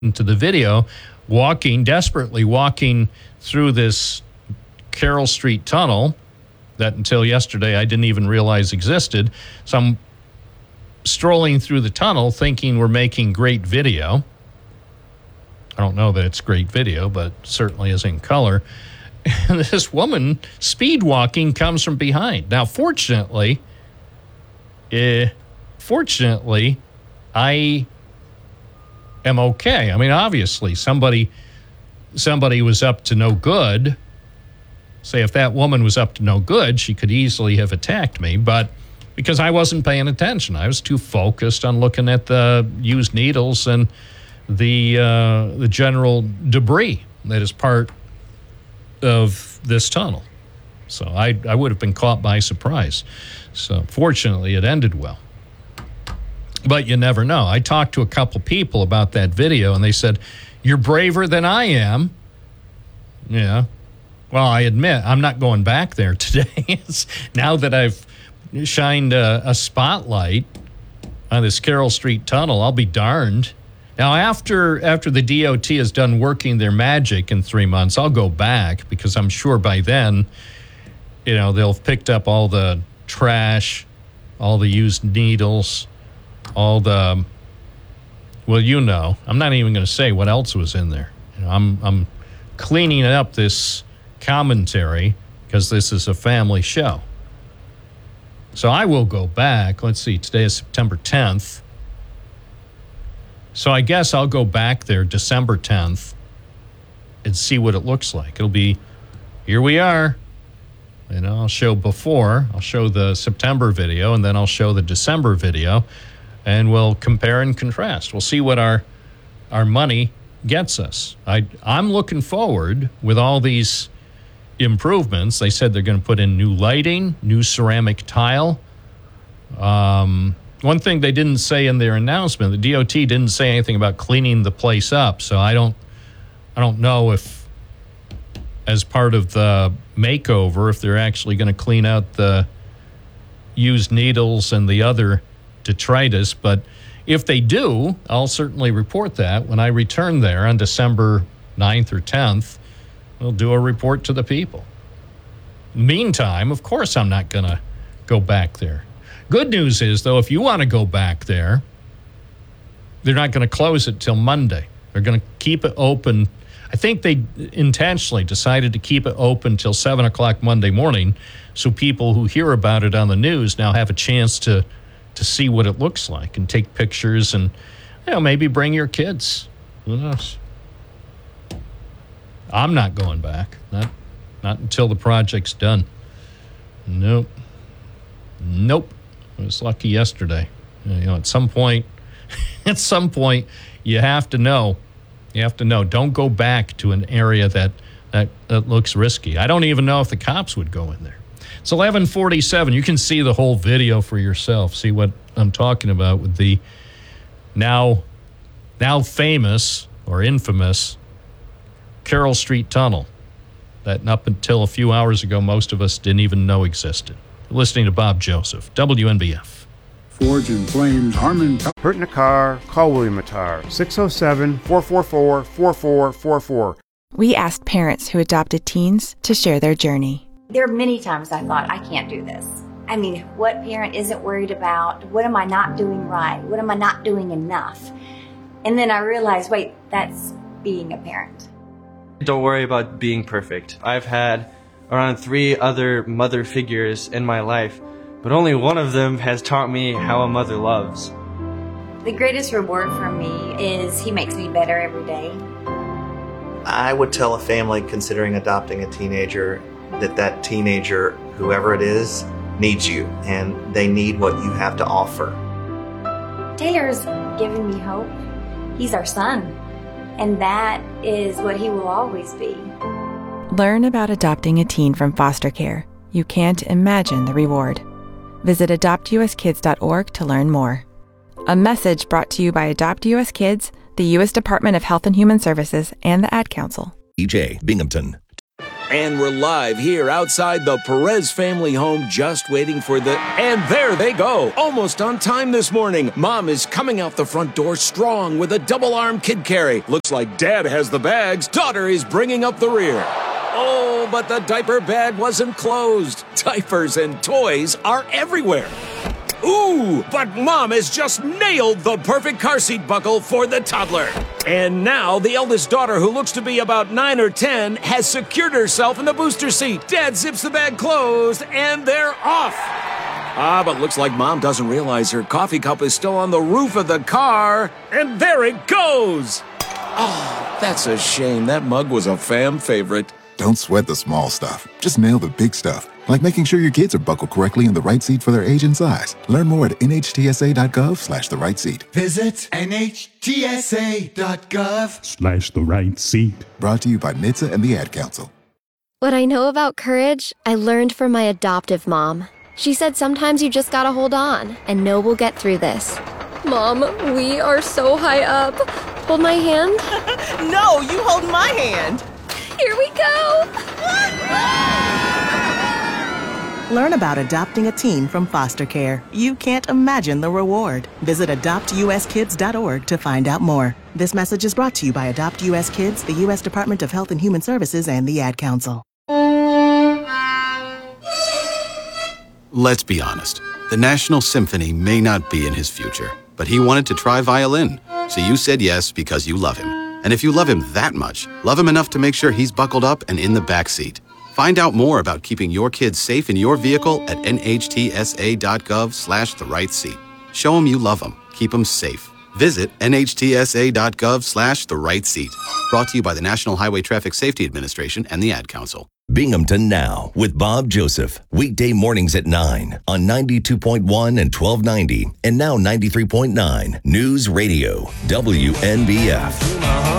into the video, desperately walking through this Carroll Street tunnel that until yesterday I didn't even realize existed. So I'm strolling through the tunnel thinking we're making great video. I don't know that it's great video, but certainly is in color. And this woman speed walking comes from behind. Now, fortunately, I am okay. I mean, obviously, somebody was up to no good. Say, if that woman was up to no good, she could easily have attacked me. But because I wasn't paying attention, I was too focused on looking at the used needles and the general debris that is part of this tunnel. So I would have been caught by surprise. So fortunately, it ended well. But you never know. I talked to a couple people about that video, and they said, "You're braver than I am." Yeah. Well, I admit, I'm not going back there today. Now that I've shined a spotlight on this Carroll Street tunnel, I'll be darned. Now, after the DOT has done working their magic in 3 months, I'll go back because I'm sure by then, they'll have picked up all the trash, all the used needles, all the, I'm not even going to say what else was in there. I'm cleaning up this commentary because this is a family show. So I will go back. Let's see, today is September 10th. So I guess I'll go back there December 10th and see what it looks like. It'll be, here we are. I'll show before. I'll show the September video, and then I'll show the December video, and we'll compare and contrast. We'll see what our money gets us. I'm looking forward with all these improvements. They said they're going to put in new lighting, new ceramic tile. One thing they didn't say in their announcement, the DOT didn't say anything about cleaning the place up. So I don't know if, as part of the makeover, if they're actually going to clean out the used needles and the other detritus. But if they do, I'll certainly report that when I return there on December 9th or 10th. We'll do a report to the people. Meantime, of course, I'm not going to go back there. Good news is, though, if you want to go back there, they're not going to close it till Monday. They're going to keep it open. I think they intentionally decided to keep it open till 7 o'clock Monday morning so people who hear about it on the news now have a chance to see what it looks like and take pictures and maybe bring your kids. Who knows? I'm not going back. Not until the project's done. Nope. I was lucky yesterday. At some point, you have to know. Don't go back to an area that looks risky. I don't even know if the cops would go in there. It's 11:47. You can see the whole video for yourself. See what I'm talking about with the now famous or infamous Carroll Street Tunnel that up until a few hours ago most of us didn't even know existed. You're listening to Bob Joseph, WNBF. Forge and Flames, Harmon. Hurt in a car? Call William Attar, 607-444-4444. We asked parents who adopted teens to share their journey. There are many times I thought, I can't do this. I mean, what parent isn't worried about? What am I not doing right? What am I not doing enough? And then I realized, wait, that's being a parent. Don't worry about being perfect. I've had around 3 other mother figures in my life, but only one of them has taught me how a mother loves. The greatest reward for me is he makes me better every day. I would tell a family considering adopting a teenager that teenager, whoever it is, needs you, and they need what you have to offer. Taylor's given me hope. He's our son, and that is what he will always be. Learn about adopting a teen from foster care. You can't imagine the reward. Visit adoptuskids.org to learn more. A message brought to you by Adopt US Kids, the U.S. Department of Health and Human Services, and the Ad Council. EJ Binghamton. And we're live here outside the Perez family home, just waiting for and there they go. Almost on time this morning. Mom is coming out the front door strong with a double-arm kid carry. Looks like Dad has the bags. Daughter is bringing up the rear. Oh, but the diaper bag wasn't closed. Diapers and toys are everywhere. Ooh, but Mom has just nailed the perfect car seat buckle for the toddler. And now the eldest daughter, who looks to be about 9 or 10, has secured herself in the booster seat. Dad zips the bag closed, and they're off. But looks like Mom doesn't realize her coffee cup is still on the roof of the car. And there it goes. Oh, that's a shame. That mug was a fam favorite. Don't sweat the small stuff. Just nail the big stuff, like making sure your kids are buckled correctly in the right seat for their age and size. Learn more at nhtsa.gov/the right seat. Visit nhtsa.gov/the right seat. Brought to you by NHTSA and the Ad Council. What I know about courage, I learned from my adoptive mom. She said sometimes you just gotta hold on and know we'll get through this. Mom, we are so high up. Hold my hand. No, you hold my hand. Here we go! Learn about adopting a teen from foster care. You can't imagine the reward. Visit adoptuskids.org to find out more. This message is brought to you by Adopt US Kids, the U.S. Department of Health and Human Services, and the Ad Council. Let's be honest. The National Symphony may not be in his future, but he wanted to try violin. So you said yes because you love him. And if you love him that much, love him enough to make sure he's buckled up and in the back seat. Find out more about keeping your kids safe in your vehicle at nhtsa.gov/the right seat. Show him you love him. Keep him safe. Visit nhtsa.gov/the right seat. Brought to you by the National Highway Traffic Safety Administration and the Ad Council. Binghamton Now with Bob Joseph. Weekday mornings at 9 on 92.1 and 1290 and now 93.9 News Radio WNBF.